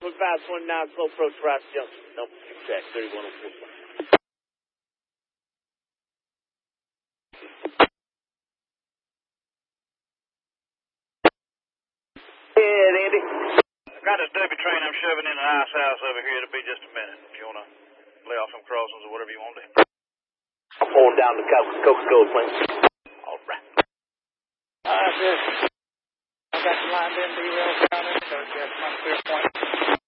529, slow approach, Rice Junction. Nope, exact, 3104. Yeah, Andy. I got this derby train I'm shoving in an ice house over here. It'll be just a minute. If you want to lay off some crossings or whatever you want to do. I'm pulling down the Coca-Cola plant. All right. I got the line in derailed down there, so that's my clear point.